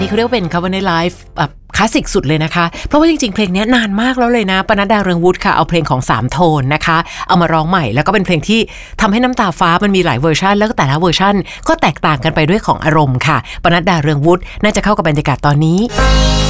นี้เขาเรียกเป็น coverในไลฟ์แบบคลาสสิกสุดเลยนะคะเพราะว่าจริงๆเพลงนี้นานมากแล้วเลยนะปนัดดาเรืองวุฒิค่ะเอาเพลงของ3โทนนะคะเอามาร้องใหม่แล้วก็เป็นเพลงที่ทำให้น้ำตาฟ้ามันมีหลายเวอร์ชันแล้วก็แต่ละเวอร์ชันก็แตกต่างกันไปด้วยของอารมณ์ค่ะปนัดดาเรืองวุฒิน่าจะเข้ากับบรรยากาศตอนนี้